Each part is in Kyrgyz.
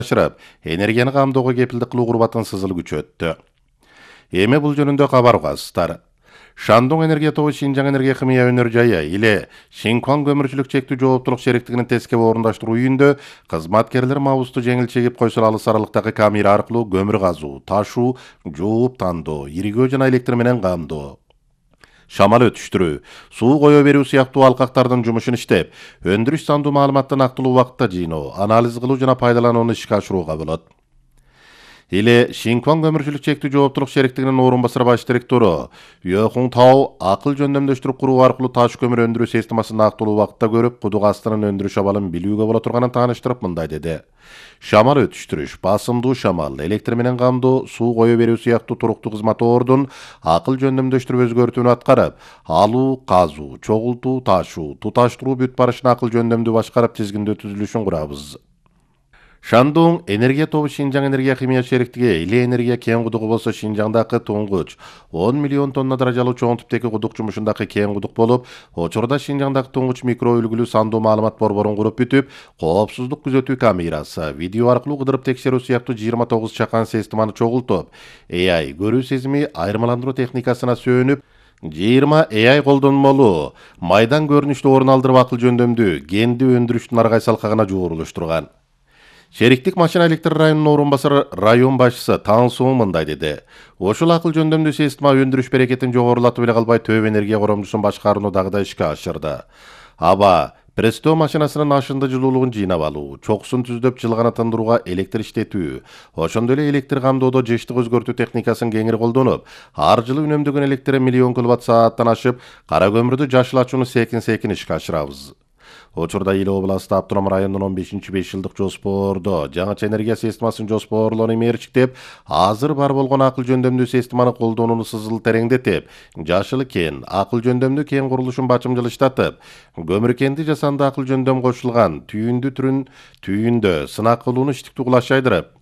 ашырып, энергияны камдоого кепилдик кылуу курбатын сызыл күчөттү. Эми бул жөнүндө кабар угасыздар. Шандун энергия тобу Шинжаң энергия химия өнөр жайы иле Шинкуан көмүрчүлүк чектүү жооптулук шериктигинин тескеп орундаштыруу үйүндө кызматкерлер мабузду жеңил чегип койсо алыс аралыктагы камера аркылуу көмүр казуу, ташуу, жууп тандоо, иригөө жана электр менен камдоо, шамал өтүштүрүү, суу кое берүү сыяктуу алкактардын жумушун иштеп, өндүрүш сандуу маалыматты нактылуу убакытта жыйноо, анализ кылуу жана пайдаланууну ишке ашырууга болот. Иле Шинкуан көмүрчүлүк чектүү жооптулук шериктигинин орун басар баш директору Йохун Тау акыл жөндөмдөштүрүп куруу аркылуу таш көмүр өндүрүү системасын нактылуу убакытта көрүп, кудук астынын өндүрүш абалын билүүгө боло турганын тааныштырып мындай деди. Шамал өтүштүрүш, басымдуу шамал, электр менен камдоо, суу кое берүү сыяктуу туруктуу кызматоордун акыл жөндөмдөштүрүп өзгөртүүнү аткарып, алуу, казуу, чогултуу, ташуу, туташтыруу бүт барышын акыл жөндөмдүү башкарып тизгиндөө түзүлүшүн курабыз. Шандун энергия тобу Шинжаң энергия химия шериктиги иле энергия кен кудугу болсо Шинжаңдагы туңгуч 10 миллион тонна даражалуу чоң типтеги кудук жумушундагы кен кудук болуп, учурда Шинжаңдагы туңгуч микро үлгүлүү сандуу маалымат борборун куруп бүтүп, коопсуздук күзөтүү камерасы, видео аркылуу кыдырып текшерүү сыяктуу 29 чакан системаны чогултуп, AI көрүү сезими айырмаландыруу техникасына сөөнүп, 20 AI колдонмолуу майдан көрүнүштү орун алдырып акыл жөндөмдүү кенди өндүрүштүн ар кайсы алкагына жуурулуштурган. Шериктик машина электр районунун орун басары район башчысы Таңсуу мындай деди. Ошол акыл жөндөмдүү система өндүрүш берекетин жогорулатып эле калбай төп энергия коромчусун башкарууну дагы да ишке ашырды. Аба пресстөө машинасынын ашынды жылуулугун жыйнап алуу, чоксун түздөп жылгана тындырууга электр иштетүү, ошондой эле электр камдоодо жыштык өзгөртүү техникасын кеңири колдонуп, ар жылы үнөмдөгөн электр миллион киловатт сааттан ашып, кара көмүрдү жашыл ачууну секин ишке ашырабыз. Учурда Иле областы Автоном районунун 15-5 жылдык жоспордо жаңыча энергия системасын жоспорлоону мерчиктеп, азыр бар болгон акыл жөндөмдүү системаны колдонууну сызыл тереңдетип, жашыл кен, акыл жөндөмдүү кен курулушун бачымжылыштатып, көмүр кенди жасанды акыл жөндөм кошулган түйүндө сынак кылууну иштиктүү кулашайдырып,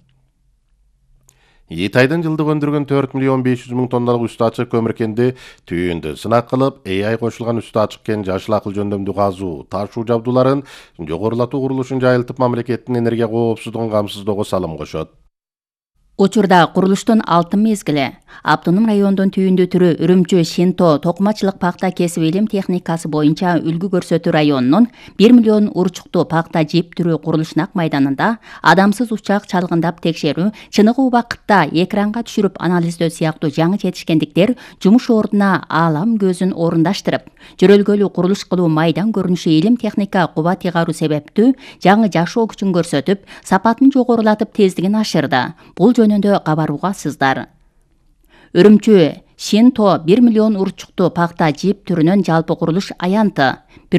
Итайдын жылдык өндүргөн 4 миллион 500 миң тонналык үстү ачык көмүр кенди түйүндө сынак кылып, AI кошулган үстү ачык кен жашыл акыл жөндөмдүү казуу, ташуу жабдууларын жогорулатуу курулушун жайылтып, мамлекеттин энергия коопсуздугун камсыздоого салым кошот. Учурда курулуштун алтын мезгили. Автоном райондун түйүндү түрү Үрүмчү Шинто токумачылык пакта кесип илим техникасы боюнча үлгү көрсөтүү районунун 1 миллион урчуктуу пакта жип түрү курулуш нак майданында адамсыз учак чалгындап текшерүү, чыныгы убакытта экранга түшүрүп анализдөө сыяктуу жаңы жетишкендиктер жумуш ордуна аалам көзүн орундаштырып, жөрөлгөлүү курулуш кылуу майдан көрүнүшү илим техника кубат ыйгаруу себептүү жаңы жашоо күчүн көрсөтүп, сапатын жогорулатып тездигин ашырды. Бул жөнүндө кабар угасыздар. Үрүмчү Шинто 1 миллион урчуктуу пакта жип түрүнүн жалпы курулуш аянты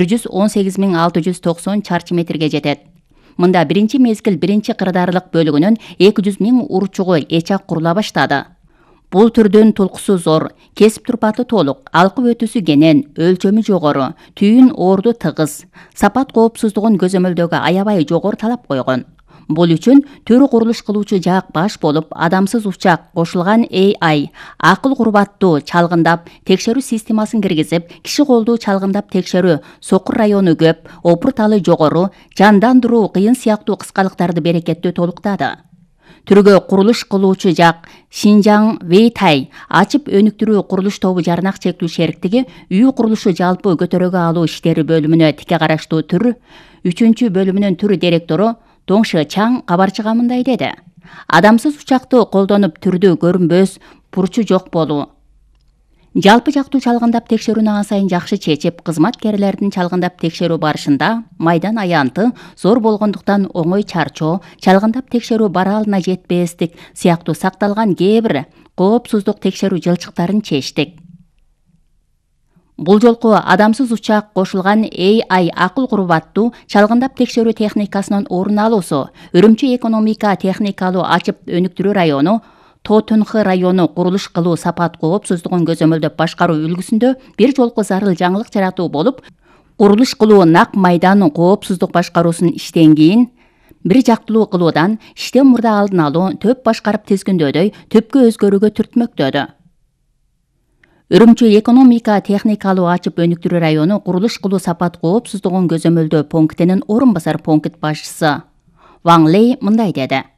118.690 чарчы метрге жетет. Мында биринчи мезгил биринчи кырдаарлык бөлүгүнүн 200 миң урчугу эчак курула баштады. Бул түрдүн тулкусу зор, кесип турпаты толук, алкып өтүүсү кенен, өлчөмү жогору, түйүн орду тыгыз, сапат коопсуздугун көзөмөлдөөгө аябай жогору талап койгон. Бул үчүн түрү курулуш кылуучу жак баш болуп, адамсыз учак кошулган AI акыл курбаттуу чалгындап текшерүү системасын киргизип, киши колдуу чалгындап текшерүү, сокур району көп, опурталы жогору, жандандыруу кыйын сыяктуу кыскалыктарды берекеттүү толуктады. Түргө курулуш кылуучу жак Шинжаң Вейтай ачып өнүктүрүү курулуш тобу жарнак чектүү шериктиги үй курулушу жалпы көтөрөгө алуу иштери бөлүмүнө тике караштуу түр 3 бөлүмүнүн түр директору Доңшы Чаң кабарчыга мындай деди. Адамсыз учакты колдонуп түрдү көрүнбөс, бурчу жок болуу. Жалпы жактуу чалгындап текшерүүнү ан сайын жакшы чечип, кызматкерлердин чалгындап текшерүү барышында майдан аянты зор болгондуктан оңой чарчоо, чалгындап текшерүү баралына жетпестик сыяктуу сакталган кээ бир коопсуздук текшерүү жылчыктарын чечтик. Бул жолку адамсыз учак кошулган AI акыл курбаттуу чалгындап текшерүү техникасынын орун алуусу Үрүмчү экономика техникалуу ачып өнүктүрүү району Тотунхы району курулуш кылуу сапат коопсуздугун көзөмөлдөп башкаруу үлгүсүндө бир жолку зарыл жаңылык жаратуу болуп, курулуш кылуу нак майдан коопсуздук башкаруусун иштен кийин бир жактылуу кылуудан иштен мурда алдын алуу, төп башкарып тизгиндөөдөй төпкө өзгөрүүгө түртмөктөдү. Үрүмчү экономика техникалуу ачып өнүктүрүү району курулуш кылуу сапат коопсуздугун көзөмөлдөө пунктинин орун басар пункт башчысы Ваң Лей мындай деди.